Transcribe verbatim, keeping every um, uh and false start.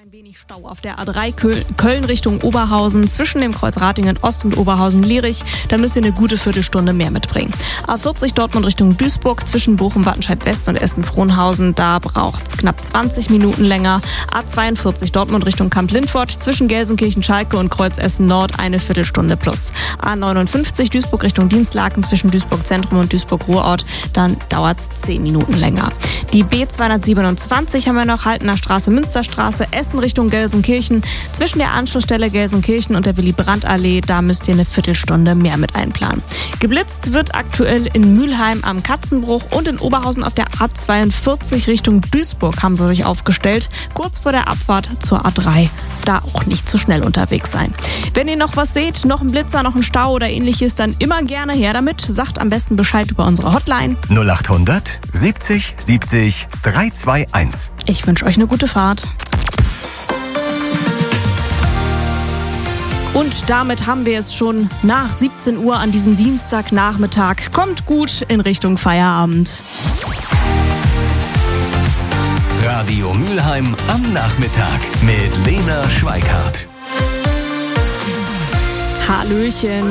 ein wenig Stau auf der A drei Köln Richtung Oberhausen zwischen dem Kreuz Ratingen Ost und Oberhausen-Lierich. Da müsst ihr eine gute Viertelstunde mehr mitbringen. A vierzig Dortmund Richtung Duisburg zwischen Bochum-Wattenscheid-West und Essen-Frohnhausen. Da braucht's knapp zwanzig Minuten länger. A zweiundvierzig Dortmund Richtung Kamp-Lindfort zwischen Gelsenkirchen-Schalke und Kreuz Essen-Nord eine Viertelstunde plus. A neunundfünfzig Duisburg Richtung Dienstlaken zwischen Duisburg-Zentrum und Duisburg-Ruhrort. Dann dauert's zehn Minuten länger. Die B zweihundertsiebenundzwanzig haben wir noch, Haltener Straße, Münsterstraße, Essen Richtung Gelsenkirchen. Zwischen der Anschlussstelle Gelsenkirchen und der Willy-Brandt-Allee, da müsst ihr eine Viertelstunde mehr mit einplanen. Geblitzt wird aktuell in Mülheim am Katzenbruch und in Oberhausen auf der A zweiundvierzig Richtung Duisburg haben sie sich aufgestellt. Kurz vor der Abfahrt zur A drei. Da auch nicht zu schnell unterwegs sein. Wenn ihr noch was seht, noch einen Blitzer, noch einen Stau oder ähnliches, dann immer gerne her damit. Sagt am besten Bescheid über unsere Hotline. null achthundert siebzig siebzig dreihunderteinundzwanzig. Ich wünsche euch eine gute Fahrt. Und damit haben wir es schon nach siebzehn Uhr an diesem Dienstagnachmittag. Kommt gut in Richtung Feierabend. Radio Mülheim am Nachmittag mit Lena Schweikart. Hallöchen.